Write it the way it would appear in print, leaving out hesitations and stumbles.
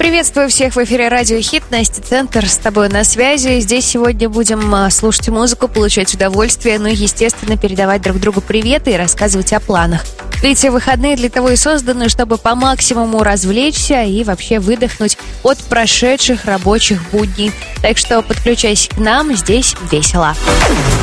Приветствую всех в эфире Радио Хит. Настя Центр с тобой на связи. Здесь сегодня будем слушать музыку, получать удовольствие, ну и, естественно, передавать друг другу приветы и рассказывать о планах. Ведь выходные для того и созданы, чтобы по максимуму развлечься и вообще выдохнуть от прошедших рабочих будней. Так что подключайся к нам, здесь весело.